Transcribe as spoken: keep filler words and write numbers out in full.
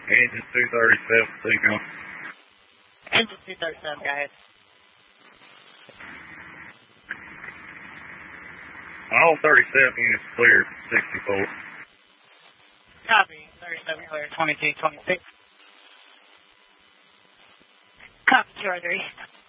Engine two thirty-seven, Seagull. Engine two thirty-seven, go ahead. All thirty-seven units cleared, sixty-four. Copy, thirty-seven clear, twenty-two twenty-six. Copy, two oh three.